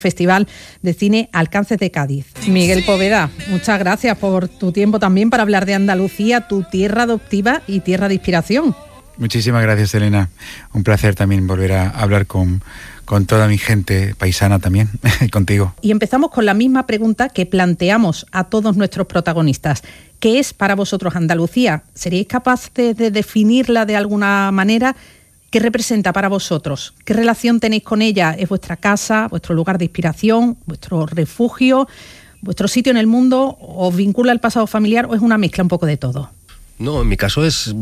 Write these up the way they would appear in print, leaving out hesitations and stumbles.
Festival de Cine Alcances de Cádiz. Miguel Poveda, muchas gracias por tu tiempo también para hablar de Andalucía, tu tierra adoptiva y tierra de inspiración. Muchísimas gracias, Elena. Un placer también volver a hablar con toda mi gente paisana también, contigo. Y empezamos con la misma pregunta que planteamos a todos nuestros protagonistas. ¿Qué es para vosotros Andalucía? ¿Seríais capaces de definirla de alguna manera? ¿Qué representa para vosotros? ¿Qué relación tenéis con ella? ¿Es vuestra casa, vuestro lugar de inspiración, vuestro refugio, vuestro sitio en el mundo? ¿Os vincula al pasado familiar o es una mezcla un poco de todo? No, en mi caso es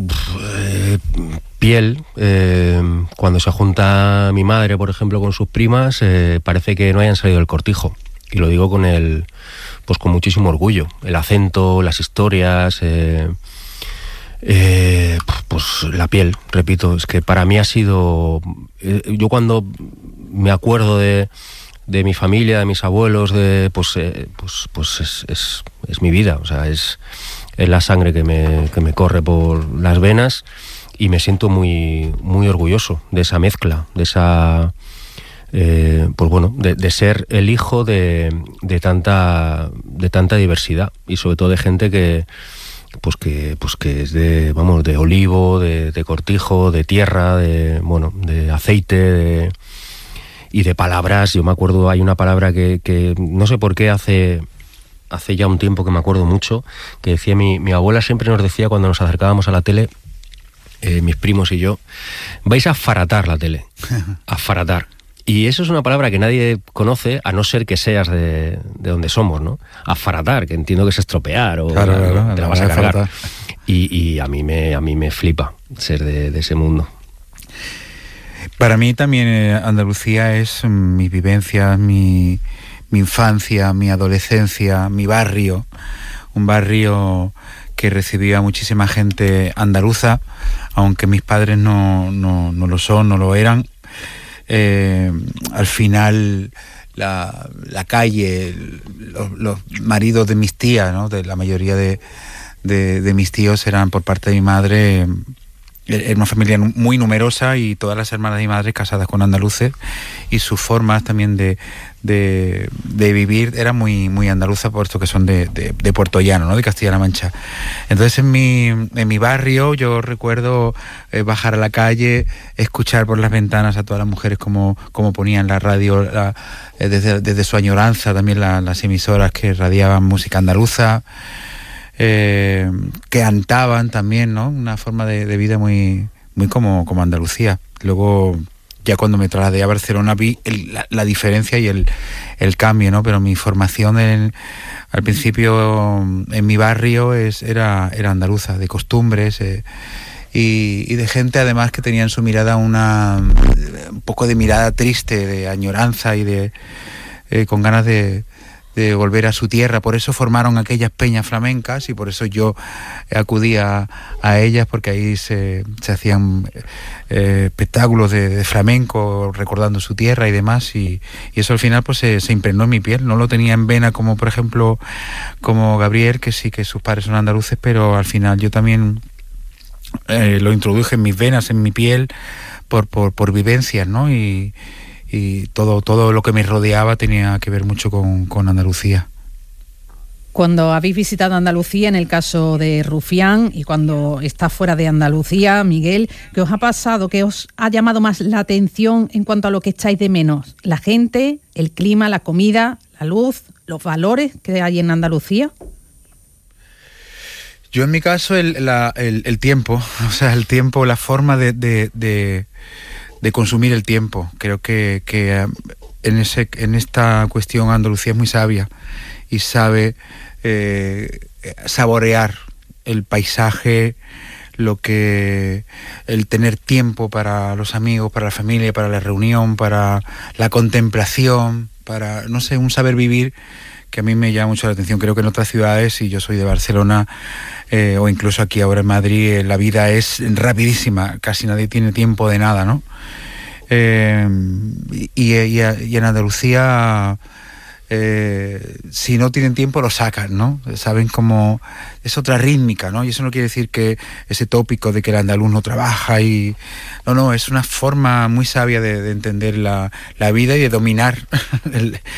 piel. Cuando se junta mi madre, por ejemplo, con sus primas, parece que no hayan salido del cortijo. Y lo digo con muchísimo orgullo. El acento, las historias... pues la piel, repito, es que para mí ha sido... yo cuando me acuerdo de mi familia, de mis abuelos, es mi vida, o sea, es la sangre que me corre por las venas y me siento muy, muy orgulloso de esa mezcla, de esa... de ser el hijo de tanta diversidad y sobre todo de gente que es de olivo, de cortijo, de tierra, de aceite, y de palabras. Yo me acuerdo, hay una palabra que no sé por qué hace ya un tiempo que me acuerdo mucho, que decía mi abuela, siempre nos decía cuando nos acercábamos a la tele, mis primos y yo, vais a faratar la tele, a faratar. Y eso es una palabra que nadie conoce, a no ser que seas de donde somos, ¿no? Afaratar, que entiendo que es estropear o claro, te la vas a cargar. Y a mí me flipa ser de ese mundo. Para mí también Andalucía es mis vivencias, mi infancia, mi adolescencia, mi barrio. Un barrio que recibía a muchísima gente andaluza, aunque mis padres no lo son, no lo eran. Al final la calle, los maridos de mis tías, ¿no? De la mayoría de mis tíos eran por parte de mi madre. Era una familia muy numerosa y todas las hermanas de mi madre casadas con andaluces, y sus formas también de vivir eran muy andaluzas, puesto que son de Puerto Llano, ¿no? De Castilla-La Mancha. Entonces en mi barrio yo recuerdo bajar a la calle, escuchar por las ventanas a todas las mujeres como ponían la radio, desde su añoranza también las emisoras que radiaban música andaluza. Que cantaban también, ¿no? Una forma de vida muy como Andalucía. Luego, ya cuando me trasladé a Barcelona, vi la diferencia y el cambio, ¿no? Pero mi formación al principio en mi barrio era andaluza, de costumbres y de gente además que tenía en su mirada un poco de mirada triste, de añoranza y con ganas de volver a su tierra. Por eso formaron aquellas peñas flamencas y por eso yo acudía a ellas, porque ahí se hacían espectáculos de flamenco recordando su tierra y demás, y eso al final pues se impregnó en mi piel. No lo tenía en vena como por ejemplo como Gabriel, que sí que sus padres son andaluces, pero al final yo también lo introduje en mis venas, en mi piel, por vivencias, ¿no? Y todo lo que me rodeaba tenía que ver mucho con Andalucía. Cuando habéis visitado Andalucía, en el caso de Rufián, y cuando estás fuera de Andalucía, Miguel, ¿qué os ha pasado? ¿Qué os ha llamado más la atención en cuanto a lo que echáis de menos? ¿La gente, el clima, la comida, la luz, los valores que hay en Andalucía? Yo en mi caso el tiempo, o sea, el tiempo, la forma de consumir el tiempo. Creo que en esta cuestión Andalucía es muy sabia y sabe saborear el paisaje, el tener tiempo para los amigos, para la familia, para la reunión, para la contemplación, para, no sé, un saber vivir que a mí me llama mucho la atención. Creo que en otras ciudades, y yo soy de Barcelona, o incluso aquí ahora en Madrid, la vida es rapidísima, casi nadie tiene tiempo de nada, ¿no? Y en Andalucía si no tienen tiempo lo sacan, ¿no? Saben cómo es otra rítmica, ¿no? Y eso no quiere decir que ese tópico de que el andaluz no trabaja y... No, es una forma muy sabia de entender la vida y de dominar